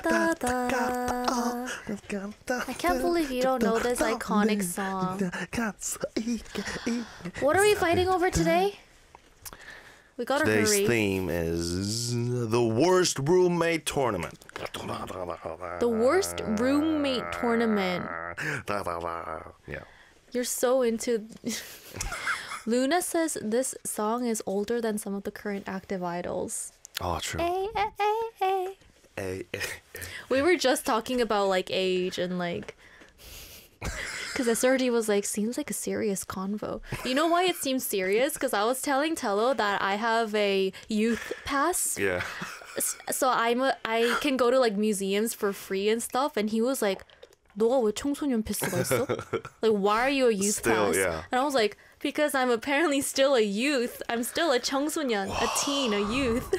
da, da. I can't believe you don't know this iconic song. What are we fighting over today? We gotta Today's hurry. theme is the worst roommate tournament. The worst roommate tournament. Yeah. You're so into... Luna says this song is older than some of the current active idols. Oh, true. We were just talking about like age and like... Because SRD was like, seems like a serious convo. You know why it seems serious? Because I was telling Tello that I have a youth pass. Yeah. So I can go to like museums for free and stuff. And he was like, 너가 왜 청소년 패스가 있어? Like, why are you a youth Still, pass? yeah. And I was like, because I'm apparently still a youth. I'm still a 청소년, a teen, a youth.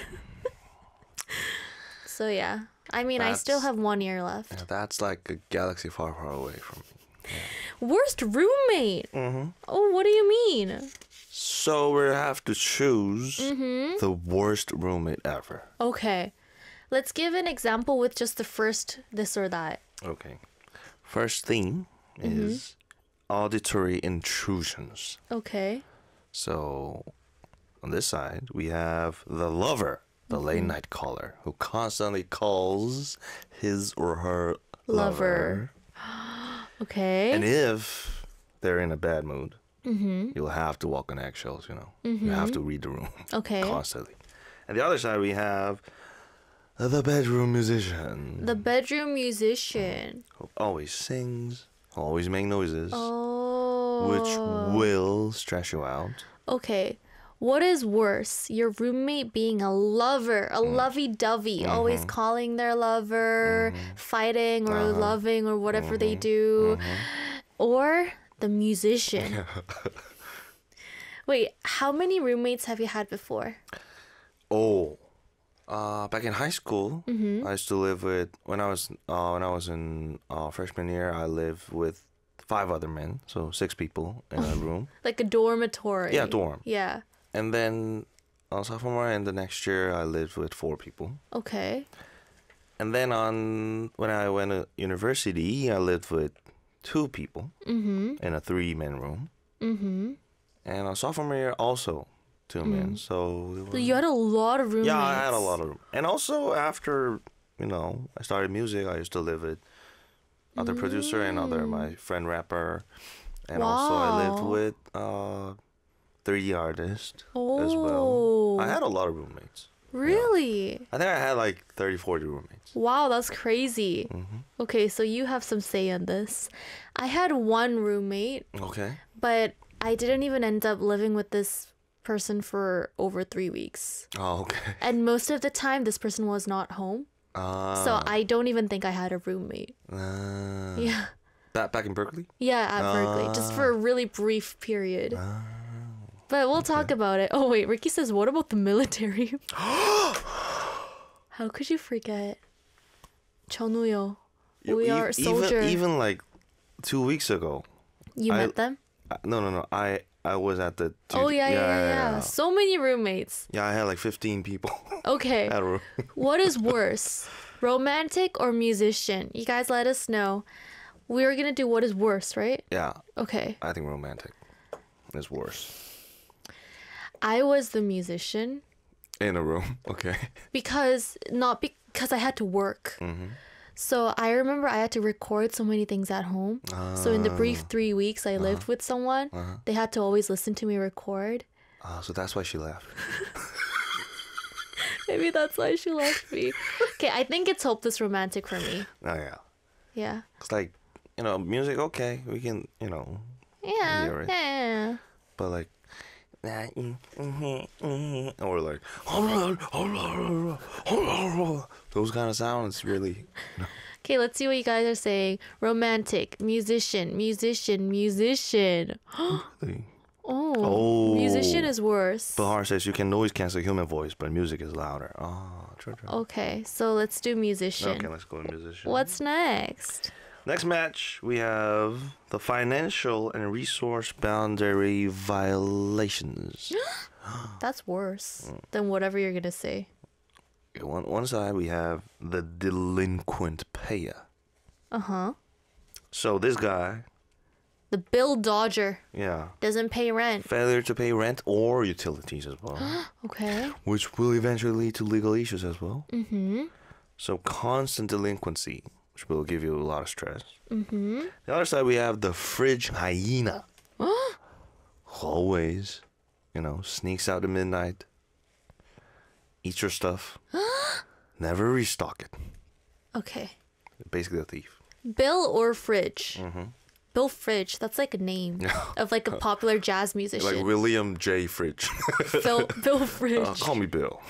So yeah. I mean, I still have 1 year left. Yeah, that's like a galaxy far, far away from me. Worst roommate? Oh, what do you mean? So we have to choose the worst roommate ever. Okay. Let's give an example with just the first this or that. Okay. First theme is auditory intrusions. Okay. So on this side, we have the lover, the late night caller, who constantly calls his or her lover. Okay. And if they're in a bad mood, you'll have to walk on eggshells, you know. You have to read the room Okay. constantly. And the other side, we have the bedroom musician. The bedroom musician. Who always sings, always make noises, Oh. which will stress you out. Okay. What is worse? Your roommate being a lover, a lovey-dovey, always calling their lover, fighting or loving or whatever they do. Or the musician. Wait, how many roommates have you had before? Oh, back in high school, I used to live with when I was in freshman year. I lived with 5 other men, so 6 people in a room. Like a dormitory. Yeah, dorm. Yeah. And then sophomore and the next year, I lived with 4 people. Okay. And then when I went to university, I lived with 2 people in a 3-man room. And on sophomore year, also 2 men. So You had a lot of roommates. yeah, I had a lot of room. And also after I started music, I used to live with other producer and my friend rapper, and also I lived with 3D artist as well. I had a lot of roommates. Really? I think I had like 30, 40 roommates. Wow, that's crazy. Okay, so you have some say in this. I had 1 roommate, Okay. but I didn't even end up living with this person for over 3 weeks. Oh, okay. And most of the time, this person was not home. So I don't even think I had a roommate. Yeah. That back in Berkeley? Yeah, at Berkeley. Just for a really brief period. But we'll talk about it. Oh, wait. Ricky says, what about the military? How could you forget? 전우요. We are soldier. Even like 2 weeks ago. You met them? No. I was at the... Oh, yeah. So many roommates. Yeah, I had like 15 people. Okay. At a room. What is worse? Romantic or musician? You guys let us know. We're going to do what is worse, right? Yeah. Okay. I think romantic is worse. I was the musician. In a room, okay. Because I had to work. So I remember I had to record so many things at home. So in the brief 3 weeks I lived with someone, they had to always listen to me record. So that's why she left. Maybe that's why she left me. Okay, I think it's hopeless romantic for me. Oh, yeah. Yeah. It's like, music, okay, we can, Yeah. hear it. Yeah. But like, or like, those kind of sounds really. Okay, let's see what you guys are saying. Romantic, musician. Oh, musician is worse. Bahar says you can noise cancel human voice, but music is louder. Oh, true. Okay, so let's do musician. Okay, let's go with musician. What's next? Next match, we have the financial and resource boundary violations. That's worse than whatever you're gonna say. One side we have the delinquent payer. Uh-huh. So this guy, The bill dodger yeah, doesn't pay rent. failure to pay rent or utilities as well, Okay. which will eventually lead to legal issues as well. Mm-hmm. So constant delinquency, which will give you a lot of stress. Mm-hmm. The other side we have the fridge hyena. Always, sneaks out at midnight, eats your stuff, never restock it. Okay. Basically a thief. Bill or Fridge? Mm-hmm. Bill Fridge. That's like a name of like a popular jazz musician. Like William J. Fridge. Bill Fridge. Call me Bill.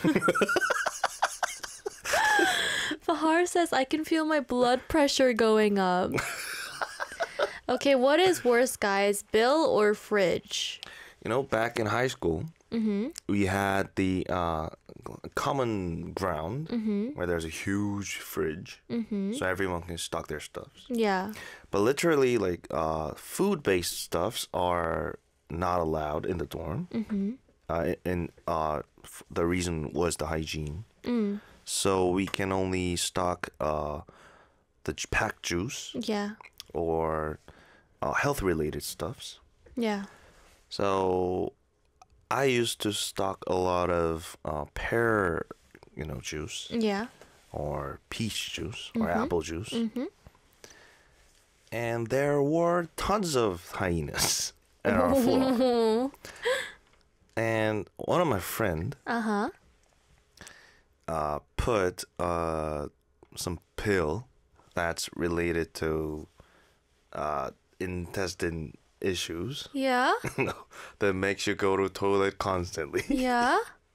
Fahar says, I can feel my blood pressure going up. Okay, what is worse, guys? Bill or Fridge? Back in high school, we had the common ground where there's a huge fridge, so everyone can stock their stuffs. Yeah. But literally, like food-based stuffs are not allowed in the dorm, and the reason was the hygiene. So we can only stock the packed juice Yeah. or health-related stuffs. Yeah. So I used to stock a lot of pear, juice Yeah. or peach juice or apple juice. And there were tons of hyenas at our floor. And one of my friend Uh-huh. put some pill that's related to intestine issues Yeah. that makes you go to toilet constantly. Yeah.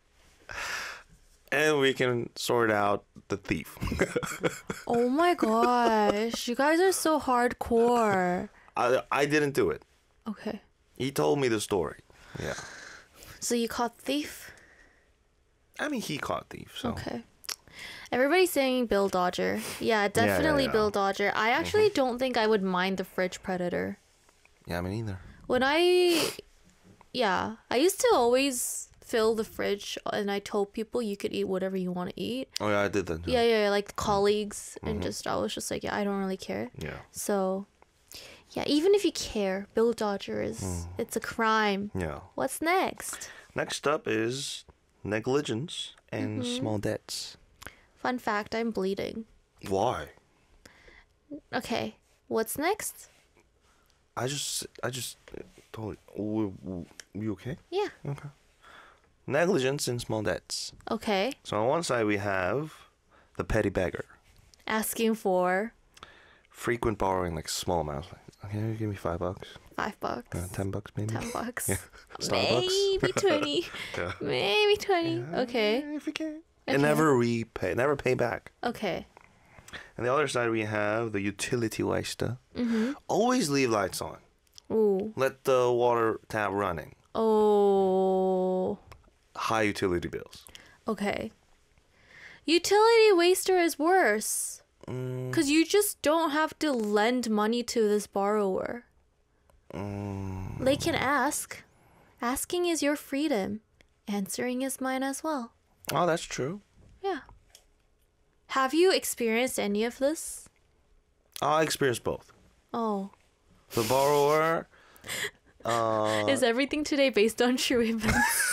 And we can sort out the thief. Oh my gosh. You guys are so hardcore. I didn't do it. Okay. He told me the story. Yeah. So you caught thief? I mean, he caught thief, so. Okay. Everybody's saying Bill Dodger. Yeah, definitely yeah. Bill Dodger. I actually don't think I would mind the fridge predator. Yeah, me neither. When I used to always fill the fridge and I told people you could eat whatever you want to eat. Oh, yeah, I did that too. Yeah, like colleagues and I was just like, yeah, I don't really care. Yeah. So, yeah, even if you care, Bill Dodger it's a crime. Yeah. What's next? Next up is negligence and small debts. Fun fact, I'm bleeding. Why? Okay, what's next? I just told you. You okay? Yeah. Okay. Negligence and small debts. Okay. So on one side we have the petty beggar. Asking for Frequent borrowing, like small amounts. Like, can you give me $5? $5. $10 maybe. $10. Yeah. Starbucks. Maybe 20. Yeah. Maybe 20. Okay. If you can. Okay. And never pay back. Okay. And the other side we have the utility waster. Always leave lights on. Ooh. Let the water tap running. Oh. High utility bills. Okay. Utility waster is worse. Because you just don't have to lend money to this borrower. They can ask. Asking is your freedom. Answering is mine as well. Oh, that's true. Yeah. Have you experienced any of this? I experienced both. Oh. The borrower. Is everything today based on true events?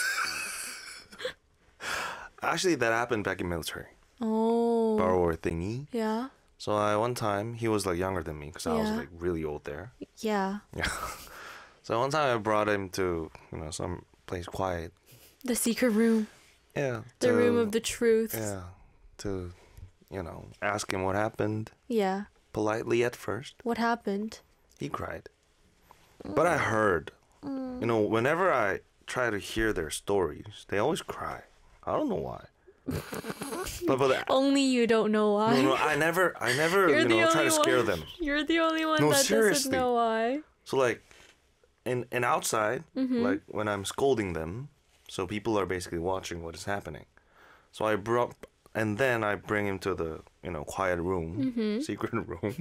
Actually, that happened back in military. Oh. Borrower thingy. Yeah. So one time he was like younger than me because I was Yeah. like really old there. Yeah. Yeah. So one time I brought him to some place quiet. The secret room. Yeah. The room of the truth. Yeah. To ask him what happened Yeah. politely at first. What happened? He cried. But I heard. Whenever I try to hear their stories, they always cry. I don't know why. but Only you don't know why. no, I never You're the try to only scare one. them. You're the only one No, that seriously. doesn't know why. So like, in outside, like when I'm scolding them, so people are basically watching what is happening. So I bring him to the quiet room, secret room.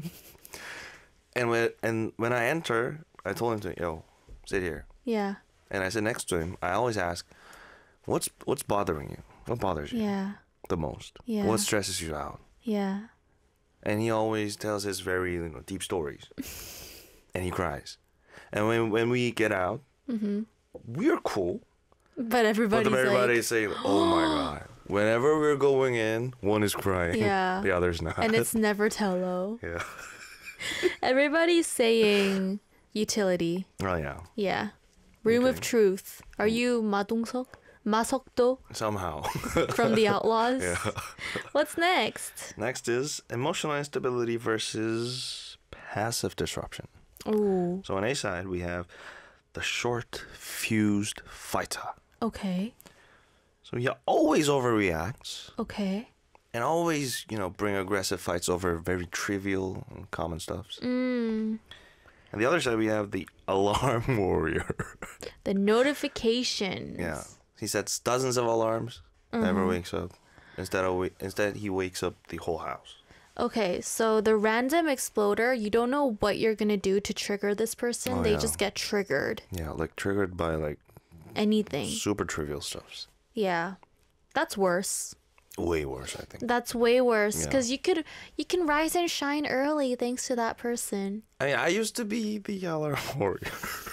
and when I enter, I told him to sit here. Yeah. And I sit next to him. I always ask, what's bothering you? What bothers you? Yeah. the most? Yeah. What stresses you out? Yeah. And he always tells his very deep stories. And he cries. And when we get out, we're cool. But everybody's But everybody's saying, oh my God. Whenever we're going in, one is crying. Yeah. The other's not. and it's never Tello. Yeah. Everybody's saying utility. Oh, yeah. Yeah. Room of Okay. truth. Are you 마동석? 마석도 Somehow. from the Outlaws? Yeah. What's next? Next is emotional instability versus passive disruption. Ooh. So on A side, we have the short fused fighter. Okay. So he always overreacts Okay. and always, bring aggressive fights over very trivial and common stuffs. Mm. And the other side, we have the alarm warrior. The notifications. Yeah. He sets dozens of alarms, never wakes up. Instead, he wakes up the whole house. Okay, so the random exploder, you don't know what you're gonna do to trigger this person. Oh, they yeah. just get triggered. Yeah, triggered by Anything. super trivial stuffs. Yeah. That's worse. Way worse, I think. That's way worse Yeah. because you can rise and shine early thanks to that person. I mean, I used to be the alarm warrior.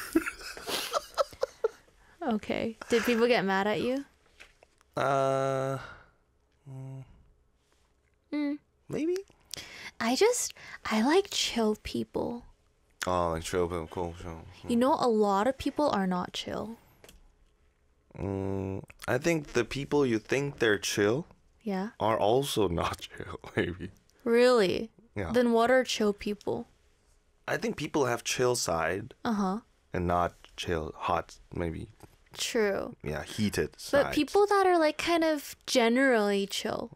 Okay. Did people get mad at you? Maybe. I like chill people. Oh, chill, cool. You know, a lot of people are not chill. I think the people you think they're chill Yeah. are also not chill, maybe. Really? Yeah. Then what are chill people? I think people have chill side Uh-huh. and not chill, hot, maybe, True. yeah, heated side. But people that are kind of generally chill.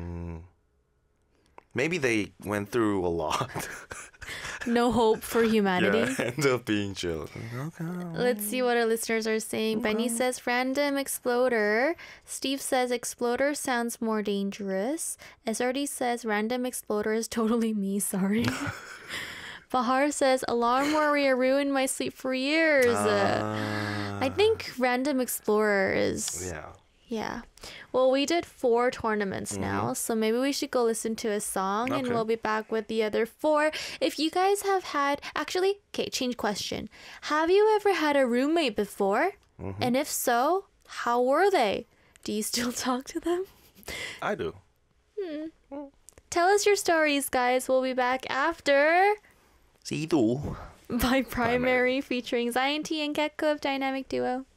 Maybe they went through a lot. No hope for humanity. Yeah, end up being chill. Okay. Let's see what our listeners are saying. Benny says random exploder. Steve says exploder sounds more dangerous. SRD says random exploder is totally me, sorry. Bahar says alarm warrior ruined my sleep for years. I think random explorer is Yeah. Well, we did 4 tournaments now, so maybe we should go listen to a song and Okay. we'll be back with the other 4. If you guys have had, actually, okay, change question. Have you ever had a roommate before? And if so, how were they? Do you still talk to them? I do. Tell us your stories, guys. We'll be back after See you. by Primary featuring Zion T and Gekko of Dynamic Duo.